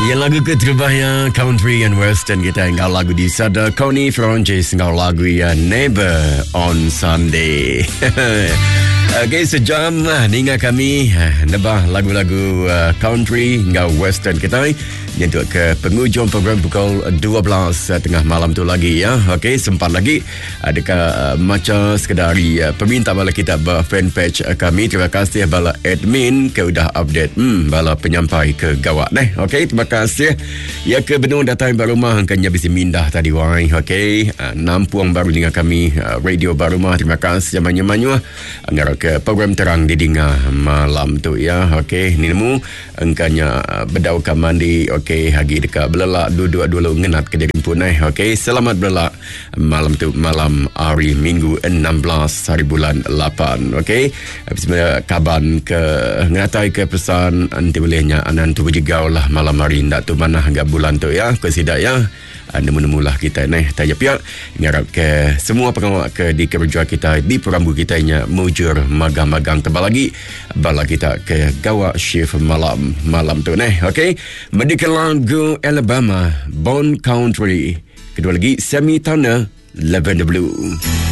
Yang lagu keterbaik country and western kita engkau lagu di Sada Connie Francis engkau lagu ya Neighbor on Sunday. Okey, sejam ninga kami nebah lagu-lagu country engkau western kita untuk ke penghujung program pukul 12 tengah malam tu lagi ya. Okey, sempat lagi adakah macam sekadari peminta bala kita fanpage kami. Terima kasih bala admin ke udah update bala penyampai ke gawat deh. Okey, terima kasih ya ke benung datang baru rumah angkanya bisa mindah tadi wai. Okey, nampuang baru dengan kami radio baru rumah. Terima kasih jaman-jamannya anggar ke program terang di dinga malam tu ya. Okey, ni nemu angkanya bedau ka mandi. Okey, hagi dekat belelak duduk dulu ngenat ke diri pun Okey, selamat belelak malam tu, malam hari Minggu 16 hari bulan 8. Okey, bismillah kaban ke ngatai ke pesan nanti bolehnya anan tu berjigau lah malam hari ndak tu mana hingga bulan tu ya. Kesidak ya. Nemu-nemulah kita tanya pihak ngarap ke semua pengawal ke di kerja kita di perambu kita nya mujur magang-magang tebal lagi bala kita ke gawak shift malam tu okey, medical lagu Alabama Born Country, kedua lagi Sammy Turner Lavender Blue.